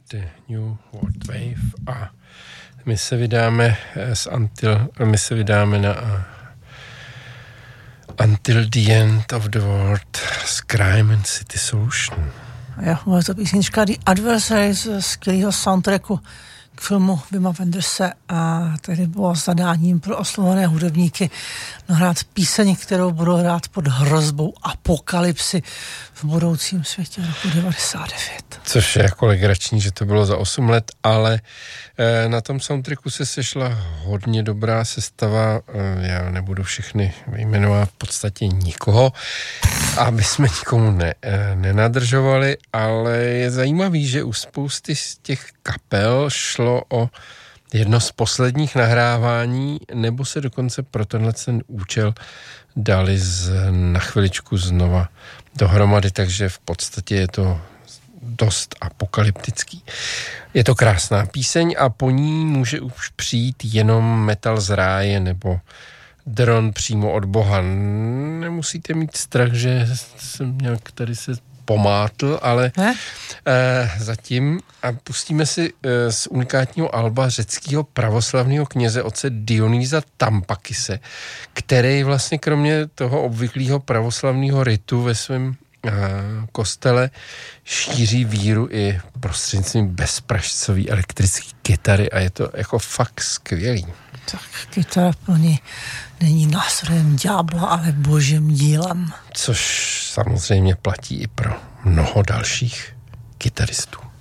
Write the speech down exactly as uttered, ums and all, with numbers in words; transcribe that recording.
The New World Wave a my se vydáme z Until, my se vydáme na Until the End of the World z Crime and City Solution. Jo, byla to písnička The Adversary z skvělého soundtracku k filmu Wima Wenderse a tehdy bylo zadáním pro oslovené hudebníky nahrát píseň, kterou budou hrát pod hrozbou apokalypsy v budoucím světě roku devadesát devět. Což je jako legrační, že to bylo za osm let, ale e, na tom soundtracku se sešla hodně dobrá sestava, e, já nebudu všechny vyjmenovat v podstatě nikoho, aby jsme nikomu ne, e, nenadržovali, ale je zajímavý, že u spousty z těch kapel šlo o jedno z posledních nahrávání, nebo se dokonce pro tenhle ten účel dali z, na chviličku znova dohromady, takže v podstatě je to dost apokalyptický. Je to krásná píseň a po ní může už přijít jenom metal z ráje nebo dron přímo od Boha. Nemusíte mít strach, že jsem nějak tady se pomátl, ale eh, zatím a pustíme si eh, z unikátního alba řeckého pravoslavného kněze otce Dionýza Tampakise, který vlastně kromě toho obvyklého pravoslavného ritu ve svém eh, kostele šíří víru i prostřednictvím bezpražcový elektrický kytary a je to jako fakt skvělý. Tak kytara pro ně není nástrojem ďábla, ale božím dílem. Což samozřejmě platí i pro mnoho dalších kytaristů.